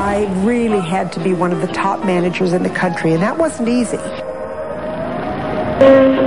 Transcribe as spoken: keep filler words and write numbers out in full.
I really had to be one of the top managers in the country, and that wasn't easy.